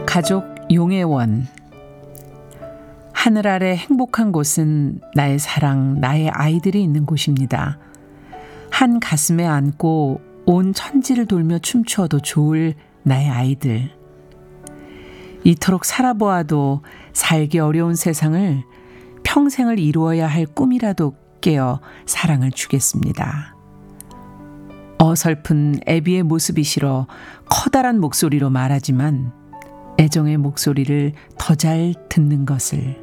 가족 용혜원. 하늘 아래 행복한 곳은 나의 사랑, 나의 아이들이 있는 곳입니다. 한 가슴에 안고 온 천지를 돌며 춤추어도 좋을 나의 아이들. 이토록 살아보아도 살기 어려운 세상을 평생을 이루어야 할 꿈이라도 깨어 사랑을 주겠습니다. 어설픈 애비의 모습이 싫어 커다란 목소리로 말하지만 애정의 목소리를 더 잘 듣는 것을.